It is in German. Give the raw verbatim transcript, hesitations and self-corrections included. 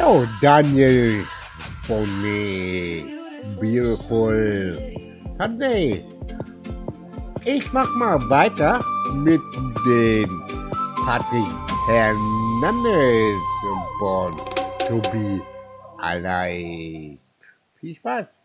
Yo, Daniel von äh, Beautiful Sunday. Ich mach mal weiter mit dem Patrick Hernandez von To Be Alive. Viel Spaß!